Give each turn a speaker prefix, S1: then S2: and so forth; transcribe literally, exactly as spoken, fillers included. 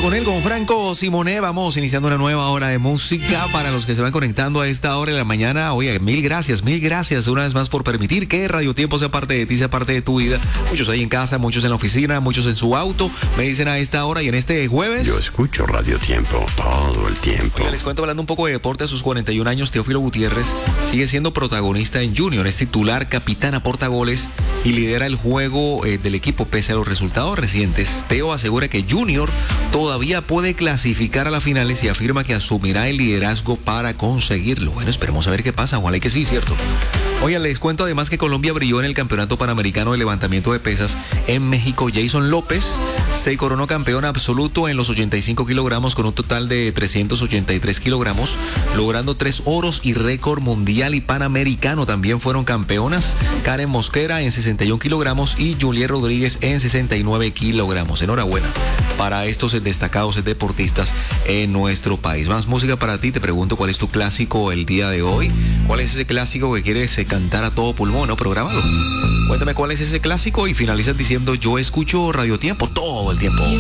S1: con él, con Franco Simonet. Vamos iniciando una nueva hora de música para los que se van conectando a esta hora de la mañana. Oye, mil gracias, mil gracias una vez más por permitir que Radio Tiempo sea parte de ti, sea parte de tu vida. Muchos ahí en casa, muchos en la oficina, muchos en su auto. Me dicen a esta hora y en este jueves.
S2: Yo escucho Radio Tiempo todo el tiempo.
S1: Oye, les cuento hablando un poco de deporte. A sus cuarenta y un años, Teófilo Gutiérrez sigue siendo protagonista en Junior. Es titular, capitán, aporta goles y lidera el juego eh, del equipo pese a los resultados recientes. Teo asegura que Junior todavía puede clasificar a las finales y afirma que asumirá el liderazgo para conseguirlo. Bueno, esperemos a ver qué pasa. Ojalá y que sí, ¿cierto? Oigan, les cuento además que Colombia brilló en el Campeonato Panamericano de Levantamiento de Pesas en México. Jason López se coronó campeón absoluto en los ochenta y cinco kilogramos con un total de trescientos ochenta y tres kilogramos, logrando tres oros y récord mundial y panamericano. También fueron campeonas Karen Mosquera en sesenta y un kilogramos y Juliet Rodríguez en sesenta y nueve kilogramos. Enhorabuena para estos destacados deportistas en nuestro país. Más música para ti. Te pregunto cuál es tu clásico el día de hoy. ¿Cuál es ese clásico que quieres cantar a todo pulmón, no programado? Cuéntame cuál es ese clásico y finalizas diciendo: yo escucho Radio Tiempo todo el tiempo.